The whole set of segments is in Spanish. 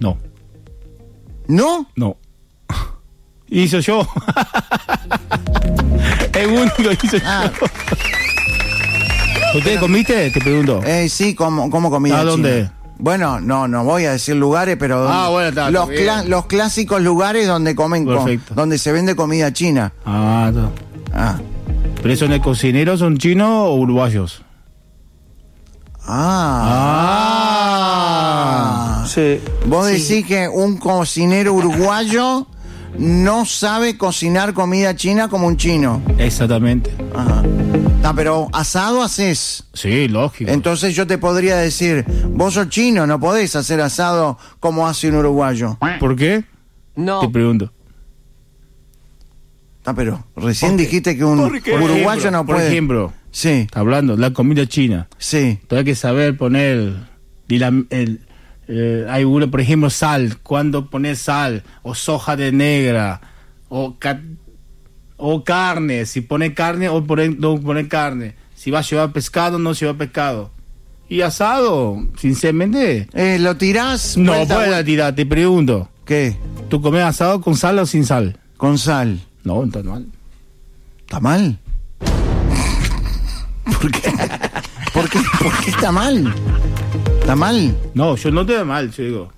No. ¿No? No. Hizo yo. El único hizo yo. ¿Usted comiste? Te pregunto. Sí, como comida ¿A dónde? china. Bueno, no voy a decir lugares, pero bueno, está bien. los clásicos lugares donde comen, donde se vende comida china. No. ¿Pero son de cocineros, son chinos o uruguayos? Sí. Vos decís que un cocinero uruguayo no sabe cocinar comida china como un chino. Exactamente. Ajá. Pero asado haces. Sí, lógico. Entonces yo te podría decir, vos sos chino, no podés hacer asado como hace un uruguayo. ¿Por qué? No. Te pregunto. Pero recién dijiste que un uruguayo no puede. Por ejemplo, sí. Está hablando, la comida china. Sí. Hay que saber poner hay uno, por ejemplo, sal. Cuando poner sal, o soja de negra, o carne. Si pone carne o no pone carne. Si va a llevar pescado, no lleva pescado. Y asado, sinceramente. ¿Lo tirás? No puedes tirar, te pregunto. ¿Qué? ¿Tú comes asado con sal o sin sal? Con sal. No, está mal. ¿Está mal? ¿Por qué? ¿Por qué está mal? ¿Está mal? No, yo no te da mal, yo digo.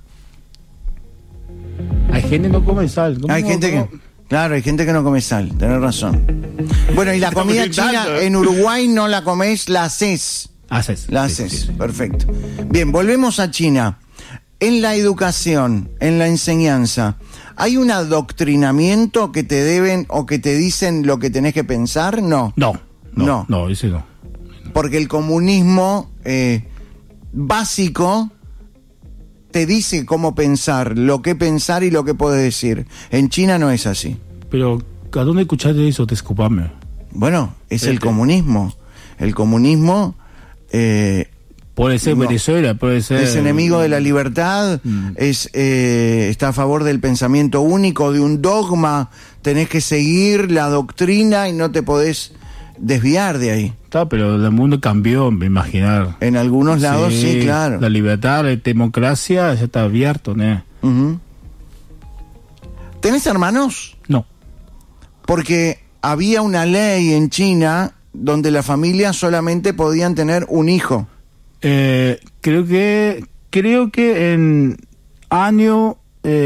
Hay gente que no come sal. Hay gente que no come sal, tenés razón. Bueno, y la comida china en Uruguay no la comés, la haces. La haces, sí. Perfecto. Bien, volvemos a China. En la educación, en la enseñanza, ¿hay un adoctrinamiento que te deben o que te dicen lo que tenés que pensar? No, ese no. Porque el comunismo básico te dice cómo pensar, lo que pensar y lo que podés decir. En China no es así. Pero, ¿a dónde escuchaste eso? Disculpame. Bueno, es el comunismo. El comunismo... puede ser Venezuela, puede ser... Es enemigo de la libertad, está a favor del pensamiento único, de un dogma. Tenés que seguir la doctrina y no te podés desviar de ahí. Pero el mundo cambió, me imaginar. En algunos lados sí, claro. La libertad, la democracia ya está abierto, ¿no? Uh-huh. ¿Tenés hermanos? No. Porque había una ley en China donde las familias solamente podían tener un hijo. Creo que en año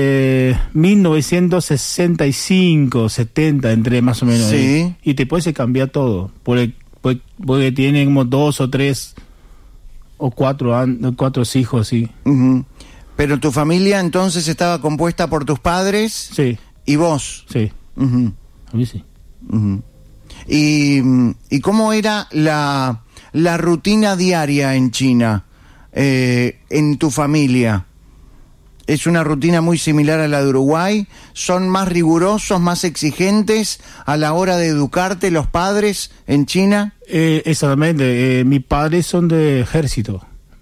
1965, 70, entre más o menos. Sí. Y después se cambia todo. Porque tienen como 2 o 3 o 4 hijos, sí. Uh-huh. Pero tu familia entonces estaba compuesta por tus padres. Sí. ¿Y vos? Sí. Uh-huh. A mí sí. Uh-huh. ¿Y cómo era la rutina diaria en China, en tu familia? ¿Es una rutina muy similar a la de Uruguay? ¿Son más rigurosos, más exigentes a la hora de educarte los padres en China? Exactamente. Mis padres son de ejército.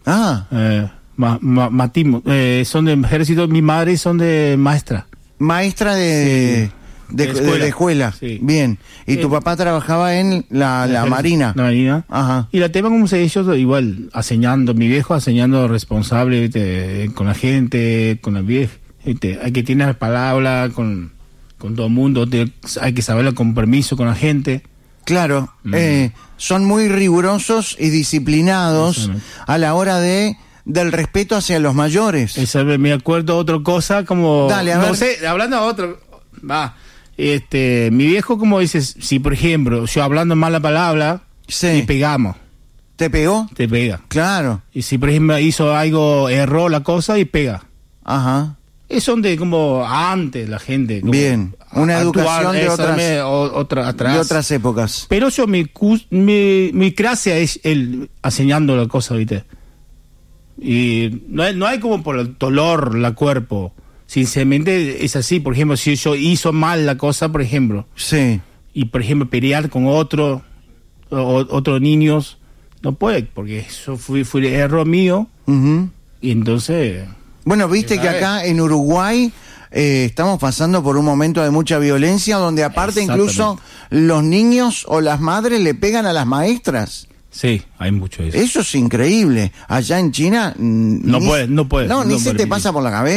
Son de ejército. Mi madre son de maestra. Maestra de escuela. Sí. Bien. ¿Y tu papá trabajaba en la Marina? La Marina. Ajá. Y la tema, como se ellos, igual, mi viejo enseñando responsable, ¿viste? Con la gente, con la vieja. Hay que tener palabra con todo el mundo, hay que saberlo con permiso con la gente. Claro. Son muy rigurosos y disciplinados a la hora del respeto hacia los mayores. Me acuerdo otra cosa, como... Dale, a ver. No sé, hablando de otro... mi viejo, como dices, si por ejemplo yo hablando mal la palabra, sí, y pegamos. ¿Te pegó? Te pega. Claro. Y si por ejemplo hizo algo, erró la cosa y pega. Ajá. Son de como antes la gente. Bien. Una educación de otras épocas. Pero yo mi gracia es el enseñando la cosa, ¿viste? Y no hay como por el dolor la cuerpo. Sinceramente es así. Por ejemplo, si yo hizo mal la cosa, por ejemplo, sí, y por ejemplo pelear con otros niños, no puede, porque eso fue error mío. Uh-huh. Y entonces... Bueno, viste que acá en Uruguay estamos pasando por un momento de mucha violencia, donde aparte incluso los niños o las madres le pegan a las maestras. Sí, hay mucho de eso. Eso es increíble. Allá en China no puede. No, ni se te pasa por la cabeza.